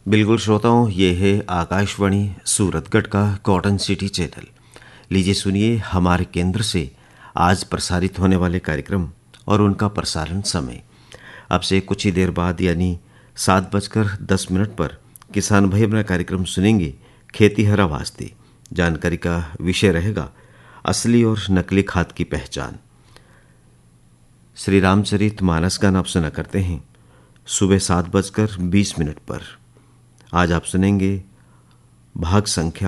बिल्कुल श्रोताओं, ये है आकाशवाणी सूरतगढ़ का कॉटन सिटी चैनल। लीजिए सुनिए हमारे केंद्र से आज प्रसारित होने वाले कार्यक्रम और उनका प्रसारण समय। अब से कुछ ही देर बाद यानी 7:10 पर किसान भाई अपना कार्यक्रम सुनेंगे खेती हरा वास्ते। जानकारी का विषय रहेगा असली और नकली खाद की पहचान। श्री रामचरित मानस गान आप सुना करते हैं सुबह 7:20 पर। आज आप सुनेंगे भाग संख्या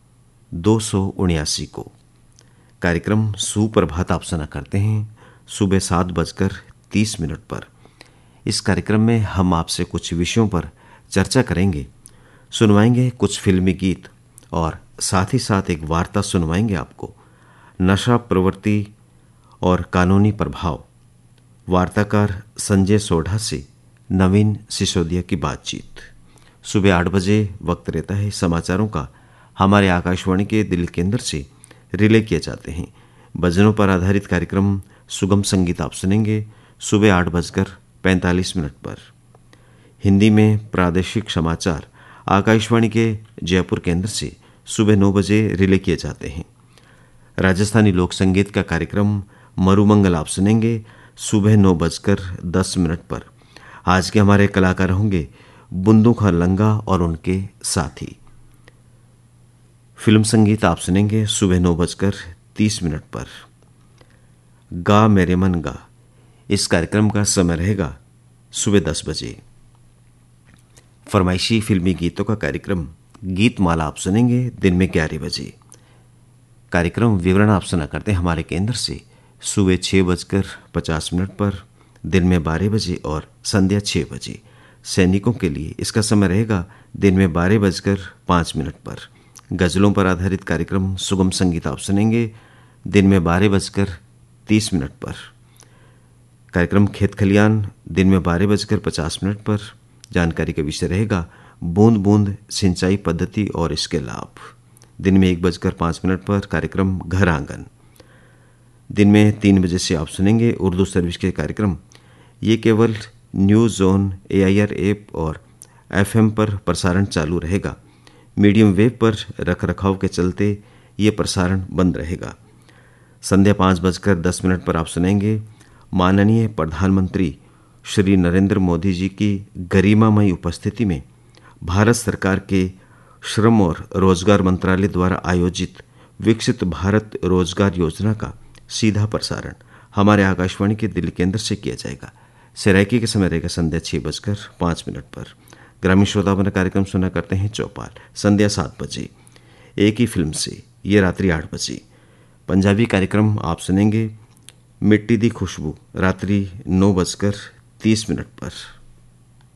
279 को। कार्यक्रम सुप्रभात आप सुना करते हैं सुबह 7:30 पर। इस कार्यक्रम में हम आपसे कुछ विषयों पर चर्चा करेंगे, सुनवाएंगे कुछ फिल्मी गीत और साथ ही साथ एक वार्ता सुनवाएंगे आपको नशा प्रवृत्ति और कानूनी प्रभाव। वार्ताकार संजय सोढ़ा से नवीन सिसोदिया की बातचीत। सुबह 8 बजे वक्त रहता है समाचारों का। हमारे आकाशवाणी के दिल्ली केंद्र से रिले किए जाते हैं भजनों पर आधारित कार्यक्रम सुगम संगीत आप सुनेंगे सुबह 8:45 पर। हिंदी में प्रादेशिक समाचार आकाशवाणी के जयपुर केंद्र से सुबह 9 बजे रिले किए जाते हैं। राजस्थानी लोक संगीत का कार्यक्रम मरुमंगल आप सुनेंगे सुबह 9:10 पर। आज के हमारे कलाकार होंगे बुंदू खां लंगा और उनके साथी। फिल्म संगीत आप सुनेंगे सुबह 9:30 पर। गा मेरे मन गा, इस कार्यक्रम का समय रहेगा सुबह 10 बजे। फरमाइशी फिल्मी गीतों का कार्यक्रम गीत माला आप सुनेंगे दिन में 11 बजे। कार्यक्रम विवरण आप सुना करते हैं हमारे केंद्र से सुबह 6:50 पर, दिन में 12 बजे और संध्या 6 बजे। सैनिकों के लिए इसका समय रहेगा दिन में 12:05 पर। गजलों पर आधारित कार्यक्रम सुगम संगीत आप सुनेंगे दिन में 12:30 पर। कार्यक्रम खेत खलियान दिन में 12:50 पर। जानकारी का विषय रहेगा बूंद बूंद सिंचाई पद्धति और इसके लाभ। दिन में 1:05 पर कार्यक्रम घर आंगन। दिन में 3 बजे से आप सुनेंगे उर्दू सर्विस के कार्यक्रम। ये केवल न्यूज़ जोन AIR ऐप और FM पर प्रसारण चालू रहेगा। मीडियम वेव पर रखरखाव के चलते ये प्रसारण बंद रहेगा। संध्या 5:10 पर आप सुनेंगे माननीय प्रधानमंत्री श्री नरेंद्र मोदी जी की गरिमामयी उपस्थिति में भारत सरकार के श्रम और रोजगार मंत्रालय द्वारा आयोजित विकसित भारत रोजगार योजना का सीधा प्रसारण हमारे आकाशवाणी के दिल्ली केंद्र से किया जाएगा। सरायकी के समय रहेगा संध्या 6:05 पर। ग्रामीण श्रोता अपना कार्यक्रम सुना करते हैं चौपाल संध्या 7 बजे। एक ही फिल्म से ये रात्रि 8 बजे। पंजाबी कार्यक्रम आप सुनेंगे मिट्टी दी खुशबू रात्रि 9:30 पर।